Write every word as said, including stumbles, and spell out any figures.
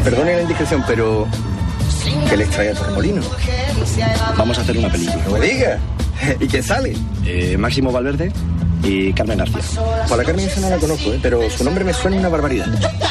Perdone la indiscreción, pero... ¿qué les trae a Torremolino? Vamos a hacer una película. No me digas. ¿Y quién sale? Eh, Máximo Valverde y Carmen García. Pues la Carmen esa no la conozco, ¿eh? Pero su nombre me suena una barbaridad.